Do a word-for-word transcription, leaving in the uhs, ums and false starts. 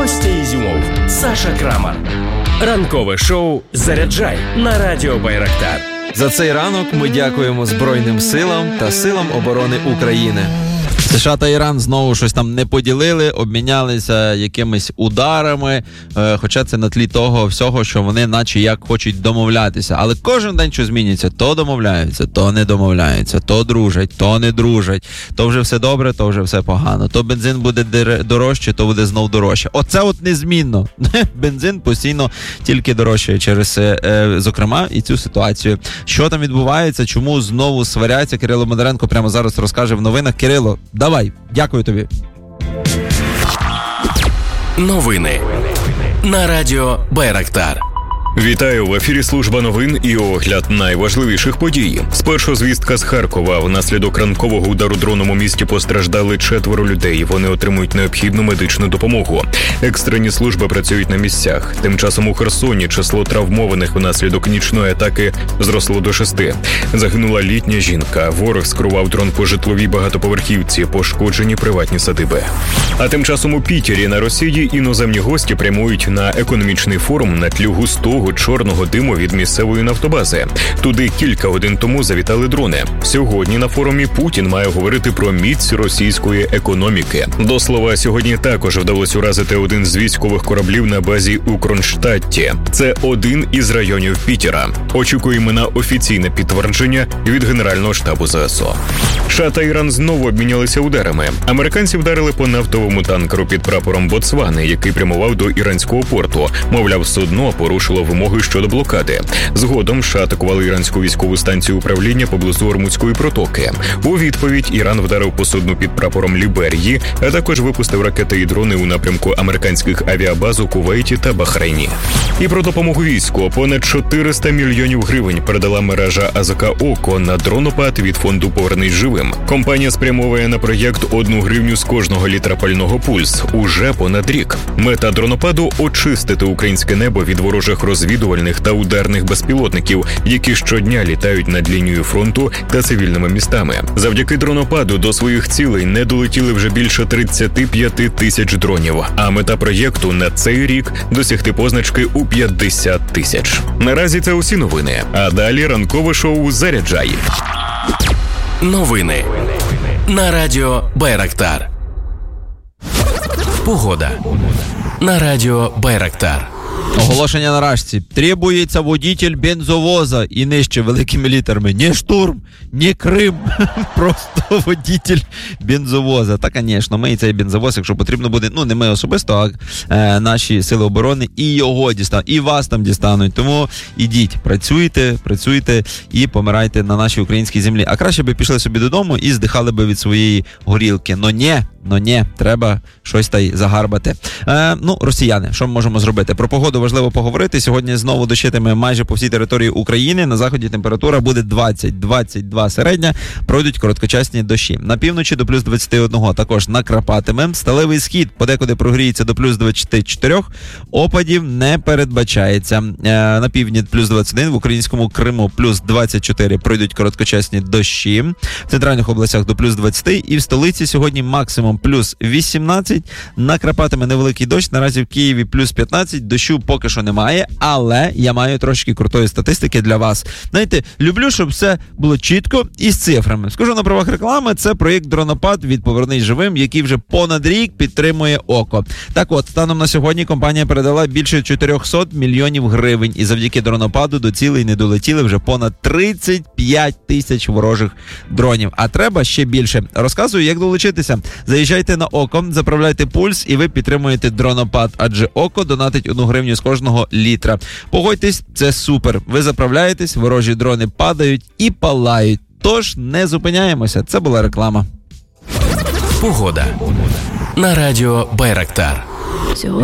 Костя Ізюмов, Саша Крамар. Ранкове шоу «Заряджай» на радіо Байрактар. За цей ранок ми дякуємо Збройним силам та силам оборони України. США та Іран знову щось там не поділили, обмінялися якимись ударами, е, хоча це на тлі того всього, що вони наче як хочуть домовлятися. Але кожен день що змінюється, то домовляються, то не домовляються, то дружать, то не дружать, то вже все добре, то вже все погано, то бензин буде дорожче, то буде знов дорожче. Оце от незмінно. Бензин постійно тільки дорожчає через, е, зокрема, і цю ситуацію. Що там відбувається, чому знову сваряться? Кирило Бондаренко прямо зараз розкаже в новинах. Кирило, давай, дякую тобі. Новини на радіо Байрактар. Вітаю, в ефірі служба новин і огляд найважливіших подій. Спершу звістка з Харкова. Внаслідок ранкового удару дроном у місті постраждали четверо людей. Вони отримують необхідну медичну допомогу. Екстрені служби працюють на місцях. Тим часом у Херсоні число травмованих внаслідок нічної атаки зросло до шести. Загинула літня жінка. Ворог скерував дрон по житловій багатоповерхівці, пошкоджені приватні садиби. А тим часом у Пітері на Росії іноземні гості прямують на економічний форум на тлі густого чорного диму від місцевої нафтобази. Туди кілька годин тому завітали дрони. Сьогодні на форумі Путін має говорити про міць російської економіки. До слова, сьогодні також вдалося уразити один з військових кораблів на базі у Кронштадті. Це один із районів Пітера. Очікуємо на офіційне підтвердження від Генерального штабу ЗСУ. США та Іран знову обмінялися ударами. Американці вдарили по нафтовому танкеру під прапором Ботсвани, який прямував до іранського порту. Мовляв, судно порушило вимоги щодо блокади. Згодом США атакували іранську військову станцію управління поблизу Ормутської протоки. У відповідь Іран вдарив по судну під прапором Ліберії, а також випустив ракети і дрони у напрямку американських авіабаз у Кувейті та Бахрейні. І про допомогу війську. Понад чотириста мільйонів гривень передала мережа АЗК «Око» на дронопад від фонду «Повернись живим». Компанія спрямовує на проєкт одну гривню з кожного літра пального «Пульс» уже понад рік. Мета дронопаду – очистити українське небо від ворожих розвідувальних та ударних безпілотників, які щодня літають над лінією фронту та цивільними містами. Завдяки дронопаду до своїх цілей не долетіли вже більше тридцять п'ять тисяч дронів, а мета проєкту на цей рік – досягти позначки у п'ятдесят тисяч. Наразі це усі новини, а далі ранкове шоу «Заряджай». Новини на радіо Байрактар. Погода на радіо Байрактар. Оголошення на рашці. Требується водитель бензовоза і нижче великими літерами. Не штурм, не Крим, просто водитель бензовоза. Та, звісно, ми і цей бензовоз, якщо потрібно буде, ну, не ми особисто, а е, наші сили оборони і його дістануть, і вас там дістануть. Тому ідіть, працюйте, працюйте і помирайте на нашій українській землі. А краще би пішли собі додому і здихали би від своєї горілки. Но ні, но ні, треба щось та й загарбати. Е, ну, росіяни, що ми можемо зробити? Про погоду важливо поговорити. Сьогодні знову дощитиме майже по всій території України. На заході температура буде двадцять двадцять два середня. Пройдуть короткочасні дощі. На півночі до плюс двадцять один. Також накрапатиме. Сталевий схід подекуди прогріється до плюс двадцять чотири. Опадів не передбачається. На півдні плюс двадцять один. В українському Криму плюс двадцять чотири. Пройдуть короткочасні дощі. В центральних областях до плюс двадцять. І в столиці сьогодні максимум плюс вісімнадцять. Накрапатиме невеликий дощ. Наразі в Києві плюс п'ятнадцять. Дощу поки що немає, але я маю трошки крутої статистики для вас. Знаєте, люблю, щоб все було чітко і з цифрами. Скажу на правах реклами, це проєкт «Дронопад» від «Повернись живим», який вже понад рік підтримує «Око». Так от, станом на сьогодні компанія передала більше чотириста мільйонів гривень, і завдяки «Дронопаду» до цілей не долетіли вже понад тридцять п'ять тисяч ворожих дронів. А треба ще більше. Розказую, як долучитися. Заїжджайте на «Око», заправляйте пульс, і ви підтримуєте «Дронопад», адже «Око» донатить одну гривню з кожного літра. Погодьтесь, це супер. Ви заправляєтесь, ворожі дрони падають і палають. Тож не зупиняємося. Це була реклама. Погода на радіо Байрактар. Всього